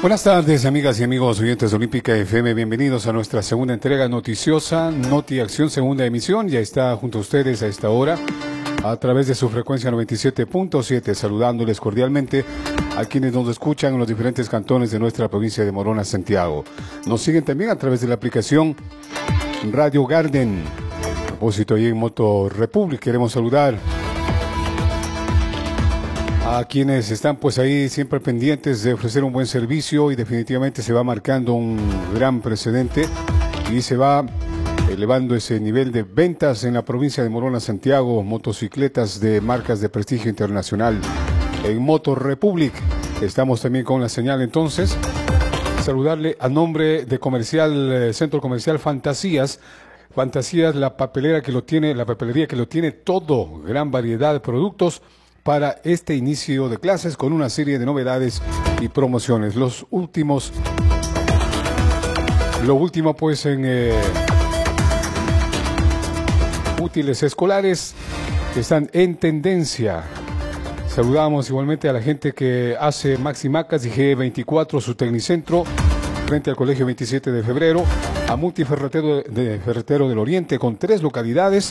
Buenas tardes, amigas y amigos oyentes de Olímpica FM. Bienvenidos a nuestra segunda entrega noticiosa, Noti Acción, segunda emisión. Ya está junto a ustedes a esta hora a través de su frecuencia 97.7, saludándoles cordialmente a quienes nos escuchan en los diferentes cantones de nuestra provincia de Morona, Santiago. Nos siguen también a través de la aplicación Radio Garden. A propósito, ahí en Moto Republic queremos saludar a quienes están pues ahí siempre pendientes de ofrecer un buen servicio, y definitivamente se va marcando un gran precedente y se va elevando ese nivel de ventas en la provincia de Morona, Santiago. Motocicletas de marcas de prestigio internacional en Moto Republic. Estamos también con la señal, entonces saludarle a nombre de Centro Comercial Fantasías, la papelería que lo tiene todo, gran variedad de productos para este inicio de clases, con una serie de novedades y promociones. Lo último pues en útiles escolares que están en tendencia. Saludamos igualmente a la gente que hace Maximacas y G24, su tecnicentro, frente al Colegio 27 de Febrero, a Multiferretero del Oriente, con 3 localidades,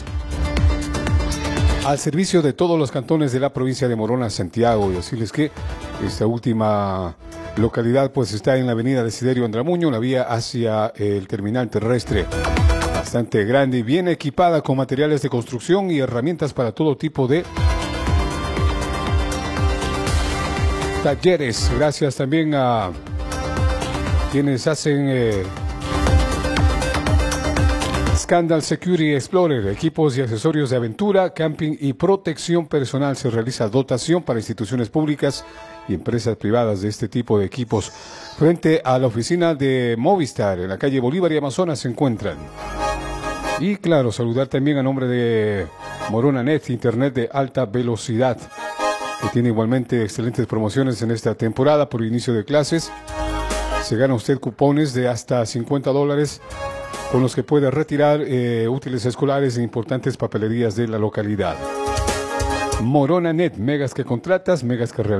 al servicio de todos los cantones de la provincia de Morona, Santiago. Y decirles que esta última localidad pues está en la avenida Desiderio Andramuño, la vía hacia el terminal terrestre. Bastante grande y bien equipada con materiales de construcción y herramientas para todo tipo de talleres. Gracias también a quienes hacen Scandal Security Explorer, equipos y accesorios de aventura, camping y protección personal. Se realiza dotación para instituciones públicas y empresas privadas de este tipo de equipos. Frente a la oficina de Movistar, en la calle Bolívar y Amazonas, se encuentran. Y claro, saludar también a nombre de Morona Net, internet de alta velocidad, que tiene igualmente excelentes promociones en esta temporada por inicio de clases. Se gana usted cupones de hasta $50 con los que puede retirar útiles escolares en importantes papelerías de la localidad. Morona Net, megas que contratas, megas que realizas.